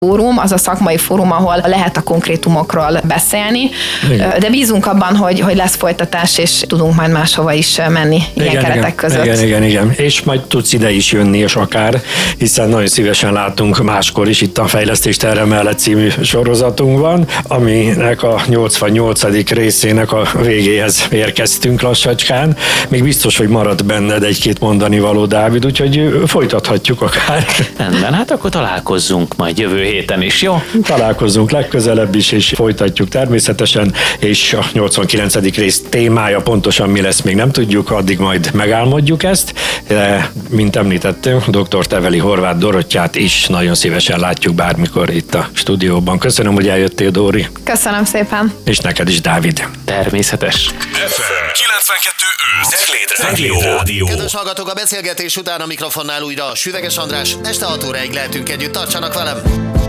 fórum, az a szakmai fórum, ahol lehet a konkrétumokról beszélni, de bízunk abban, hogy lesz folytatás, és tudunk majd máshova is menni ilyen keretek között. Igen. És majd tudsz ide is jönni, és akár, hiszen nagyon szívesen látunk máskor is itt a Fejlesztés terve mellett című sorozatunkban, aminek a 88. részének a végéhez érkeztünk lassacskán. Még biztos, hogy marad benned egy-két mondani való, Dávid, úgyhogy folytathatjuk akár. Rendben, hát akkor találkozzunk majd jövő héten is, jó? Találkozzunk legközelebb is, és folytatjuk természetesen, és a 89. rész témája pontosan mi lesz, még nem tudjuk, addig majd megálmodjuk ezt, de mint említettünk, dr. Teveli Horváth Dorottyát is nagyon szívesen látjuk bármikor itt a stúdióban. Köszönöm, hogy eljöttél, Dóri. Köszönöm szépen. És neked is, Dávid. Természetes. FM 92.5 Rádió. Kedves hallgatók, a beszélgetés után a mikrofonnál újra Süveges András. Este 6 óráig lehetünk együtt, tartsanak velem!